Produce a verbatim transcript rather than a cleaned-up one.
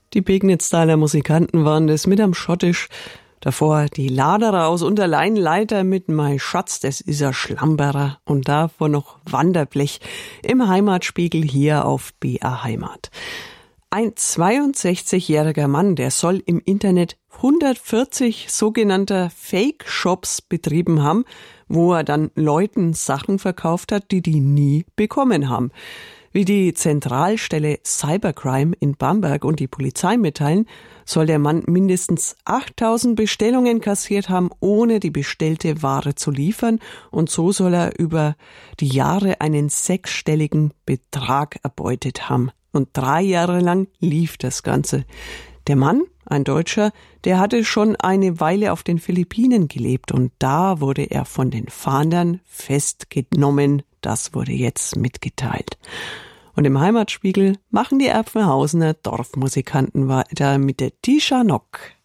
Die Pegnitz-Taler Musikanten waren das mit am Schottisch. Davor die Laderer aus Unterleinleiter mit Mei Schatz, das is a Schlamberer. Und davor noch Wanderblech im Heimatspiegel hier auf B R Heimat. Ein zweiundsechzigjähriger Mann, der soll im Internet hundertvierzig sogenannter Fake-Shops betrieben haben, wo er dann Leuten Sachen verkauft hat, die die nie bekommen haben. Wie die Zentralstelle Cybercrime in Bamberg und die Polizei mitteilen, soll der Mann mindestens achttausend Bestellungen kassiert haben, ohne die bestellte Ware zu liefern. Und so soll er über die Jahre einen sechsstelligen Betrag erbeutet haben. Und drei Jahre lang lief das Ganze. Der Mann, ein Deutscher, der hatte schon eine Weile auf den Philippinen gelebt und da wurde er von den Fahndern festgenommen. Das wurde jetzt mitgeteilt. Und im Heimatspiegel machen die Erpfenhausener Dorfmusikanten weiter mit der Tisha Nock.